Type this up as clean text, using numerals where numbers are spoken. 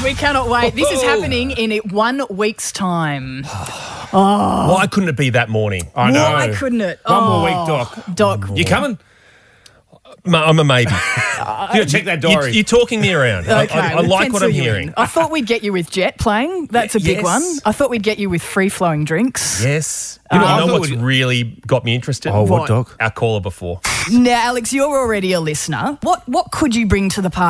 We cannot wait. This is happening in 1 week's time. Why couldn't it be that morning? I know. Why couldn't it? One more week, Doc. Doc. You coming? I'm a maybe. You check that diary. You're talking me around. Okay, I we'll like what pencil I'm you hearing. in. I thought we'd get you with Jet playing. That's a big Yes. one. I thought we'd get you with free-flowing drinks. Yes. I You know thought what's we'd- really got me interested? Oh, what, Doc? Our caller before. Now, Alex, you're already a listener. What could you bring to the party?